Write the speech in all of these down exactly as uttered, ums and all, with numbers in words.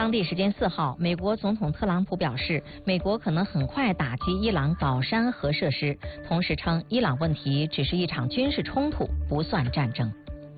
当地时间四号，美国总统特朗普表示，美国可能很快打击伊朗镐山核设施，同时称伊朗问题只是一场军事冲突，不算战争。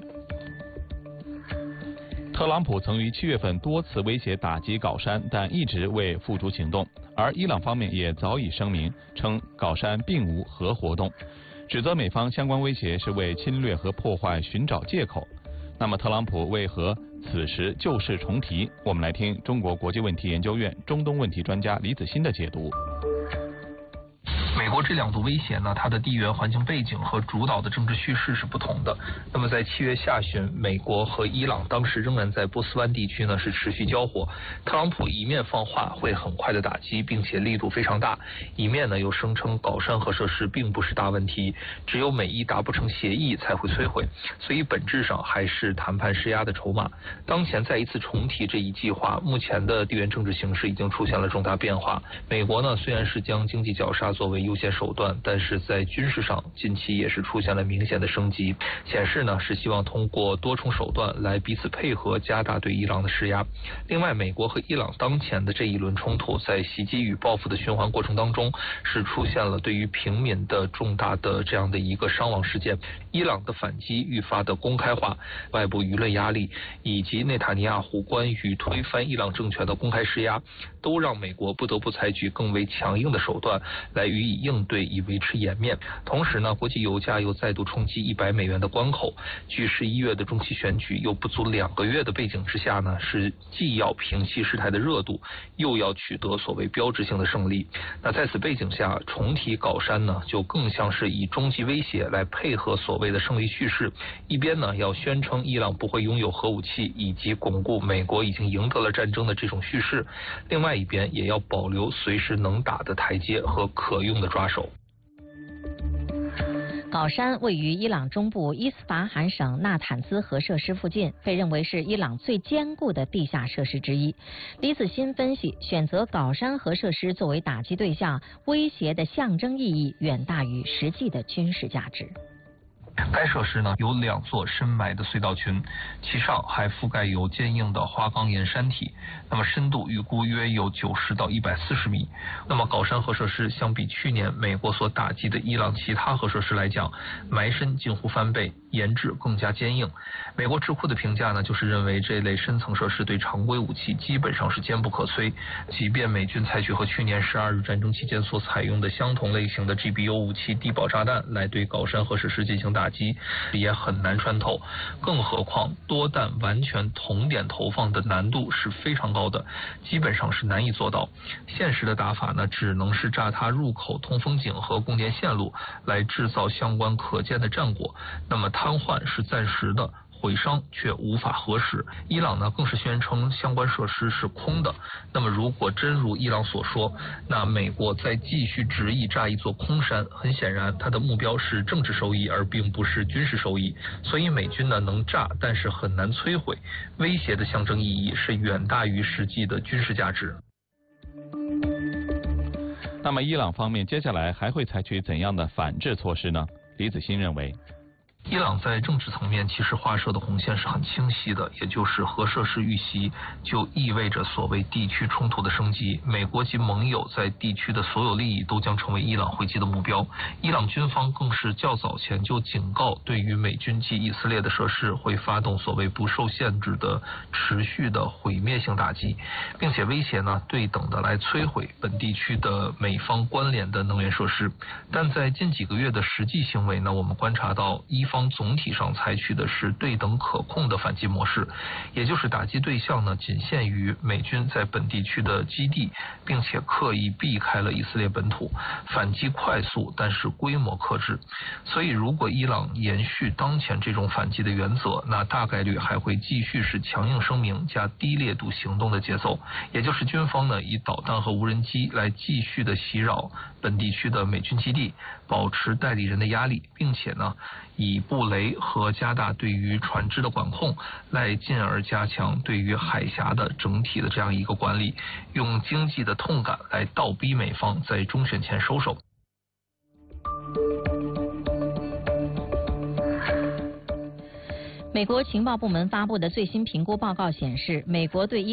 特朗普曾于七月份多次威胁打击镐山，但一直未付诸行动。而伊朗方面也早已声明，称镐山并无核活动，指责美方相关威胁是为侵略和破坏寻找借口。那么，特朗普为何此时旧事重提？我们来听中国国际问题研究院中东问题专家李子欣的解读。 美国这两度威胁呢，它的地缘环境背景和主导的政治叙事是不同的。那么在七月下旬，美国和伊朗当时仍然在波斯湾地区呢是持续交火。特朗普一面放话会很快的打击，并且力度非常大，一面呢又声称镐山核设施并不是大问题，只有美伊达不成协议才会摧毁，所以本质上还是谈判施压的筹码。当前再一次重提这一计划，目前的地缘政治形势已经出现了重大变化。美国呢虽然是将经济绞杀作为优先手段，但是在军事上近期也是出现了明显的升级，显示呢是希望通过多重手段来彼此配合，加大对伊朗的施压。另外，美国和伊朗当前的这一轮冲突，在袭击与报复的循环过程当中，是出现了对于平民的重大的这样的一个伤亡事件。伊朗的反击愈发的公开化，外部舆论压力以及内塔尼亚胡关于推翻伊朗政权的公开施压，都让美国不得不采取更为强硬的手段来予以应对，以维持颜面。同时呢，国际油价又再度冲击一百美元的关口。距十一月的中期选举又不足两个月的背景之下呢，是既要平息事态的热度，又要取得所谓标志性的胜利。那在此背景下，重提镐山呢，就更像是以终极威胁来配合所谓的胜利叙事。一边呢要宣称伊朗不会拥有核武器，以及巩固美国已经赢得了战争的这种叙事，另外一边也要保留随时能打的台阶和可用的抓手。 镐山位于伊朗中部伊斯法罕省纳坦兹核设施附近，被认为是伊朗最坚固的地下设施之一。李子欣分析，选择镐山核设施作为打击对象，威胁的象征意义远大于实际的军事价值。 该设施呢有两座深埋的隧道群，其上还覆盖有坚硬的花岗岩山体，那么深度预估约有九十到一百四十米。那么镐山核设施相比去年美国所打击的伊朗其他核设施来讲，埋深近乎翻倍，研制更加坚硬。美国智库的评价呢，就是认为这类深层设施对常规武器基本上是坚不可摧，即便美军采取和去年十二日战争期间所采用的相同类型的 G B U 武器地堡炸弹来对镐山核设施进行打击，也很难穿透。更何况多弹完全同点投放的难度是非常高的，基本上是难以做到。现实的打法呢，只能是炸塌入口通风井和供电线路，来制造相关可见的战果。那么瘫痪是暂时的，毁伤却无法核实。伊朗呢更是宣称相关设施是空的。那么如果真如伊朗所说，那美国再继续执意炸一座空山，很显然它的目标是政治收益，而并不是军事收益。所以美军呢能炸，但是很难摧毁，威胁的象征意义是远大于实际的军事价值。 那么伊朗方面接下来还会采取怎样的反制措施呢？李子欣认为， 伊朗在政治层面其实画设的红线是很清晰的，也就是核设施遇袭就意味着所谓地区冲突的升级，美国及盟友在地区的所有利益都将成为伊朗回击的目标。伊朗军方更是较早前就警告，对于美军及以色列的设施会发动所谓不受限制的持续的毁灭性打击，并且威胁呢对等的来摧毁本地区的美方关联的能源设施。但在近几个月的实际行为呢，我们观察到伊方总体上采取的是对等可控的反击模式，也就是打击对象呢仅限于美军在本地区的基地，并且刻意避开了以色列本土，反击快速但是规模克制。所以如果伊朗延续当前这种反击的原则，那大概率还会继续是强硬声明加低烈度行动的节奏，也就是军方呢以导弹和无人机来继续的袭扰本地区的美军基地，保持代理人的压力，并且呢以布雷和加大对于船只的管控，来进而加强对于海峡的整体的这样一个管理，用经济的痛感来倒逼美方在中选前收手。 美国情报部门发布的最新评估报告显示，美国对伊